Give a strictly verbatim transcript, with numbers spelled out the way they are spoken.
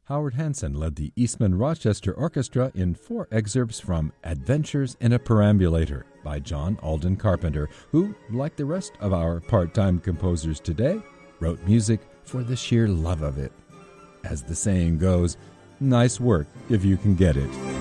Howard Hanson led the Eastman Rochester Orchestra in four excerpts from Adventures in a Perambulator by John Alden Carpenter, who, like the rest of our part-time composers today, wrote music for the sheer love of it. As the saying goes, nice work if you can get it.